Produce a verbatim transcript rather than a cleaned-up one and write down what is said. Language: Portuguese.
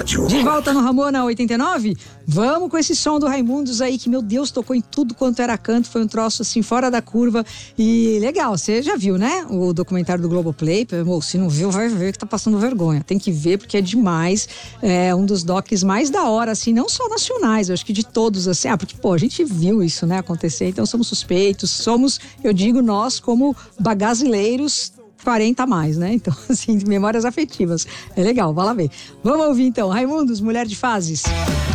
rádio. De volta no Ramona oitenta e nove? Vamos com esse som do Raimundos aí, que, meu Deus, tocou em tudo quanto era canto. Foi um troço, assim, fora da curva. E legal, você já viu, né? O documentário do Globoplay. Ou se não viu, vai ver que tá passando vergonha. Tem que ver, porque é demais. É um dos docs mais da hora, assim, não só nacionais, eu acho que de todos, assim. Ah, porque, pô, a gente viu isso, né, acontecer. Então, somos suspeitos. Somos, eu digo, nós como bagazileiros quarenta a mais, né? Então, assim, memórias afetivas. É legal, vai lá ver. Vamos ouvir, então. Raimundos, Mulher de Fases.